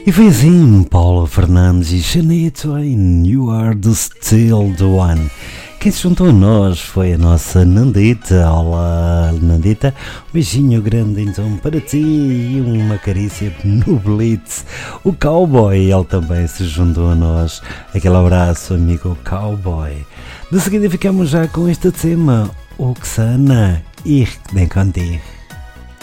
E foi assim, Paula Fernandes e Shania Twain, You Are the Still the One. Quem se juntou a nós foi a nossa Nandita. Olá, Nandita, um beijinho grande então para ti e uma carícia no Blitz. O Cowboy, ele também se juntou a nós. Aquele abraço, amigo Cowboy. De seguida ficamos já com este tema, Oksana, Ich denke an dich.